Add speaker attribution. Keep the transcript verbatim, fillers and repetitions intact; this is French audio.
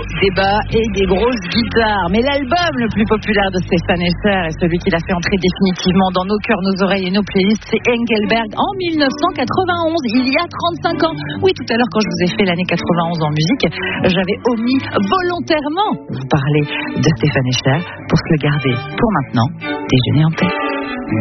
Speaker 1: débats et des grosses guitares. Mais l'album le plus populaire de Stéphane Echer et celui qui l'a fait entrer définitivement dans nos cœurs, nos oreilles et nos playlists, c'est Engelberg en dix-neuf cent quatre-vingt-onze, il y a trente-cinq ans. Oui, tout à l'heure, quand je vous ai fait l'année quatre-vingt-onze en musique, j'avais omis volontairement vous parler de Stéphane Echer pour se le garder pour maintenant. Déjeuner en paix.